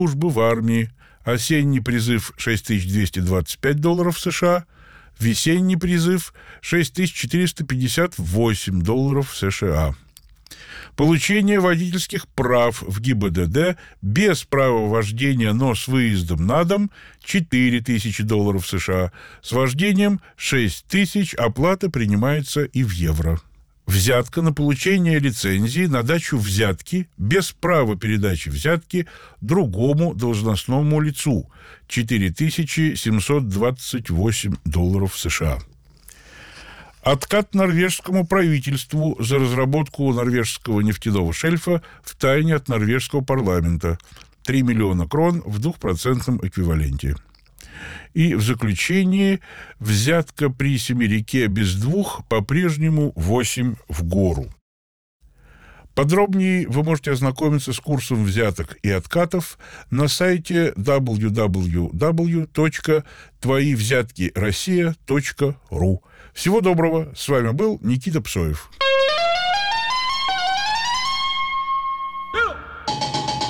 службы в армии. Осенний призыв $6225 США. Весенний призыв $6458 США. Получение водительских прав в ГИБДД без права вождения, но с выездом на дом $4000 США. С вождением $6000, оплата принимается и в евро. Взятка на получение лицензии на дачу взятки без права передачи взятки другому должностному лицу $4728 США. Откат норвежскому правительству за разработку норвежского нефтяного шельфа в тайне от норвежского парламента. 3 миллиона крон в 2% эквиваленте. И в заключение взятка при семерике без двух по-прежнему 8 в гору. Подробнее вы можете ознакомиться с курсом взяток и откатов на сайте www.твоивзяткироссия.ру. Всего доброго. С вами был Никита Псоев.